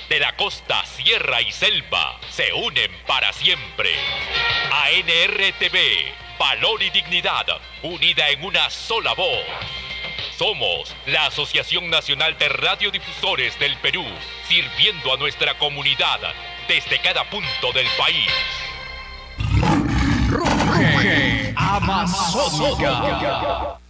de la costa, sierra y selva se unen para siempre. ANRTV, valor y dignidad, unida en una sola voz. Somos la Asociación Nacional de Radiodifusores del Perú, sirviendo a nuestra comunidad desde cada punto del país. Ruge Amazónica.